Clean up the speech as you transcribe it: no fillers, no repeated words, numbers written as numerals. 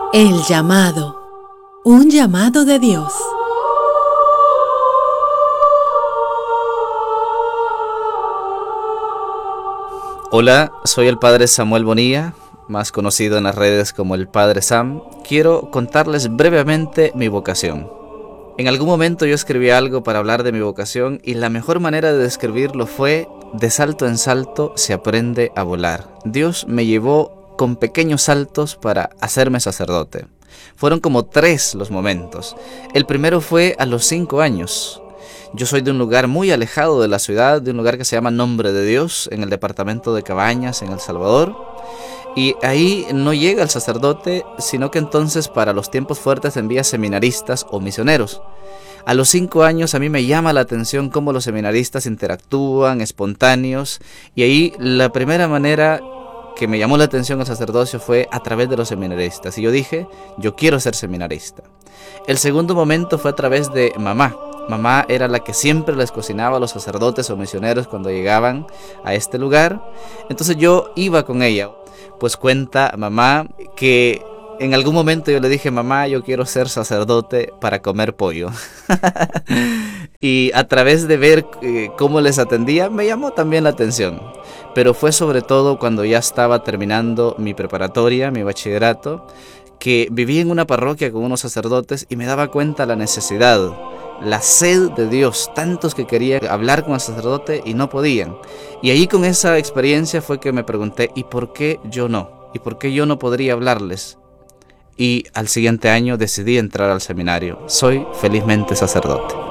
El llamado. Un llamado de Dios. Hola, soy el Padre Samuel Bonilla, más conocido en las redes como el Padre Sam. Quiero contarles brevemente mi vocación. En algún momento yo escribí algo para hablar de mi vocación y la mejor manera de describirlo fue: de salto en salto se aprende a volar. Dios me llevó con pequeños saltos para hacerme sacerdote. Fueron como 3 los momentos. El primero fue a los 5 años. Yo soy de un lugar muy alejado de la ciudad, de un lugar que se llama Nombre de Dios, en el departamento de Cabañas, en El Salvador. Y ahí no llega el sacerdote, sino que entonces para los tiempos fuertes envía seminaristas o misioneros. A los 5 años a mí me llama la atención cómo los seminaristas interactúan, espontáneos, y ahí la primera manera que me llamó la atención el sacerdocio fue a través de los seminaristas. Y yo dije, yo quiero ser seminarista. El segundo momento fue a través de mamá. Mamá era la que siempre les cocinaba a los sacerdotes o misioneros cuando llegaban a este lugar. Entonces yo iba con ella. Pues cuenta mamá que en algún momento yo le dije: mamá, yo quiero ser sacerdote para comer pollo. Y a través de ver cómo les atendía, me llamó también la atención. Pero fue sobre todo cuando ya estaba terminando mi preparatoria, mi bachillerato, que viví en una parroquia con unos sacerdotes y me daba cuenta la necesidad, la sed de Dios, tantos que querían hablar con el sacerdote y no podían. Y ahí con esa experiencia fue que me pregunté: ¿y por qué yo no? ¿Y por qué yo no podría hablarles? Y al siguiente año decidí entrar al seminario. Soy felizmente sacerdote.